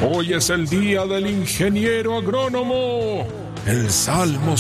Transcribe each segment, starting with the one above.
Hoy es el día del ingeniero agrónomo. El Salmo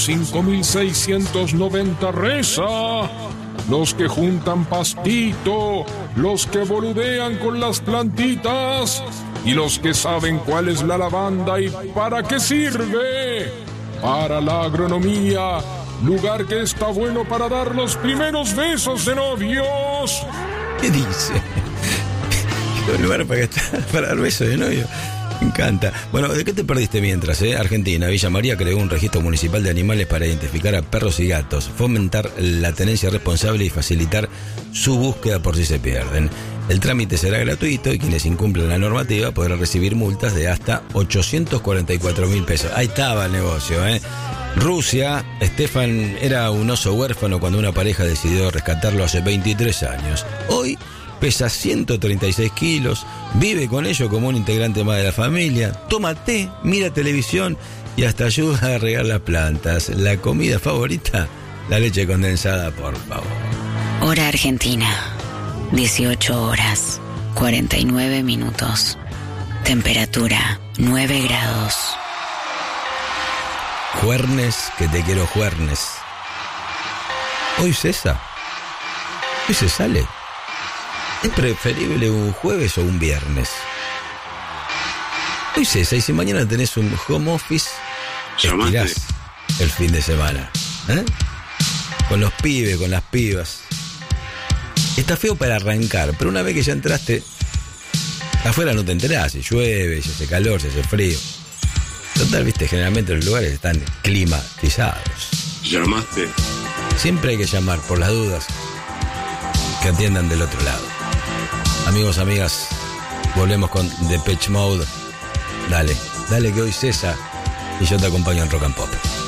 5690 reza: los que juntan pastito, los que boludean con las plantitas y los que saben cuál es la lavanda y para qué sirve. Para la agronomía, lugar que está bueno para dar los primeros besos de novios. ¿Qué dice? ¿Qué lugar para dar besos de novio? Me encanta. Bueno, ¿de qué te perdiste mientras? Argentina, Villa María creó un registro municipal de animales para identificar a perros y gatos, fomentar la tenencia responsable y facilitar su búsqueda por si se pierden. El trámite será gratuito y quienes incumplan la normativa podrán recibir multas de hasta 844.000 pesos. Ahí estaba el negocio, Rusia, Stefan era un oso huérfano cuando una pareja decidió rescatarlo hace 23 años. Hoy pesa 136 kilos, vive con ello como un integrante más de la familia, toma té, mira televisión y hasta ayuda a regar las plantas. La comida favorita, la leche condensada, por favor. Hora Argentina, 18 horas, 49 minutos. Temperatura, 9 grados. Juernes, que te quiero juernes. Hoy cesa. Hoy se sale. ¿Es preferible un jueves o un viernes? Hoy cesa, y si mañana tenés un home office, estirás el fin de semana. Con los pibes, con las pibas. Está feo para arrancar, pero una vez que ya entraste, afuera no te enterás, si llueve, si hace calor, si hace frío. Total, viste, generalmente los lugares están climatizados. ¿Llamaste? Siempre hay que llamar, por las dudas, que atiendan del otro lado. Amigos, amigas, volvemos con Depeche Mode. Dale que hoy cesa y yo te acompaño en Rock and Pop.